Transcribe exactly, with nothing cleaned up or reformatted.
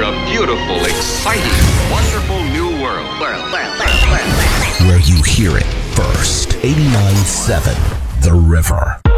a beautiful, exciting, wonderful new world. World, world, world, world. Where you hear it first. eighty-nine point seven The River.